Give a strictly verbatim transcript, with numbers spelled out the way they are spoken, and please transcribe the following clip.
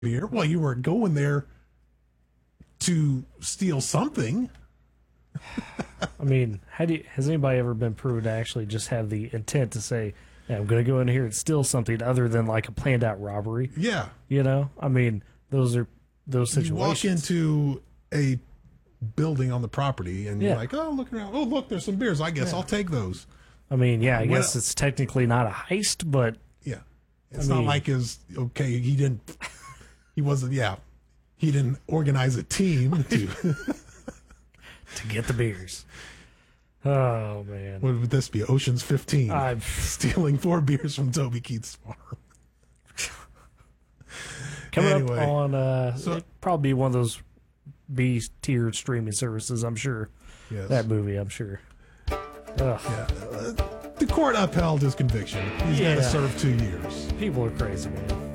beer. Well, you were going there to steal something. I mean, how do you, has anybody ever been proven to actually just have the intent to say, yeah, I'm going to go in here and steal something other than like a planned out robbery? Yeah. You know, I mean, those are those situations. You walk into a building on the property and Yeah. you're like, oh, look around. Oh, look, there's some beers. I guess Yeah. I'll take those. I mean, yeah, I Well- guess it's technically not a heist, but Yeah. It's I not mean- like his, okay, he didn't, he wasn't, yeah, he didn't organize a team to, to get the beers. Oh, man. what would this be? Ocean's fifteen. I'm- Stealing four beers from Toby Keith's farm. Coming Anyway, up on, uh, so- it'd probably be one of those B-tiered streaming services, I'm sure. Yes. That movie, I'm sure. Ugh. Yeah. Uh, the court upheld his conviction. He's got Yeah. to serve two years. People are crazy, man.